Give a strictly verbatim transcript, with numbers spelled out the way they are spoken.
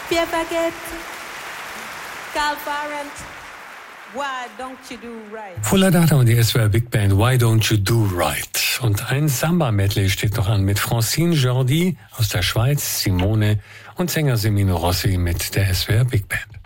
Fear forget. Carl Farrant. Why don't you do right? Fuller Data und die S W R Big Band Why Don't You Do Right. Und ein Samba-Medley steht noch an mit Francine Jordi aus der Schweiz, Simone und Sänger Semino Rossi mit der S W R Big Band.